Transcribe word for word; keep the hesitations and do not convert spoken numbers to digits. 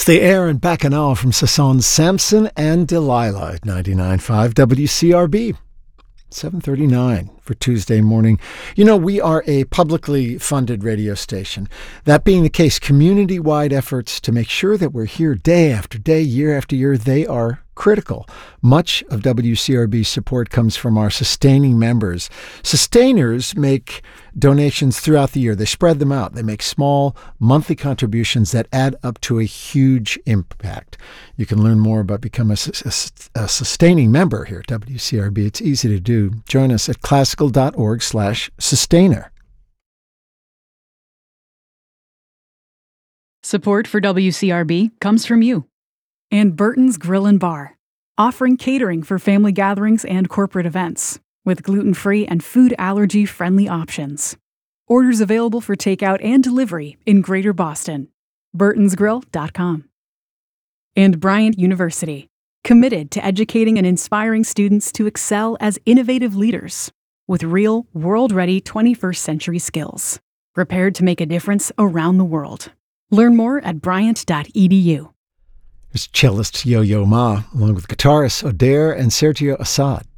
It's the Aaron Bacchanal from Sasson's Samson and Delilah at ninety-nine point five W C R B. seven thirty-nine for Tuesday morning. You know, we are a publicly funded radio station. That being the case, community-wide efforts to make sure that we're here day after day, year after year, they are critical. Much of W C R B's support comes from our sustaining members. Sustainers make donations throughout the year. They spread them out. They make small monthly contributions that add up to a huge impact. You can learn more about becoming a, a, a sustaining member here at W C R B. It's easy to do. Join us at classical.org slash sustainer. Support for W C R B comes from you and Burton's Grill and Bar, offering catering for family gatherings and corporate events with gluten-free and food allergy-friendly options. Orders available for takeout and delivery in Greater Boston. burtons grill dot com. And Bryant University, committed to educating and inspiring students to excel as innovative leaders with real, world-ready twenty-first century skills, prepared to make a difference around the world. Learn more at bryant dot e d u. There's cellist Yo-Yo Ma, along with guitarists Adair and Sergio Assad.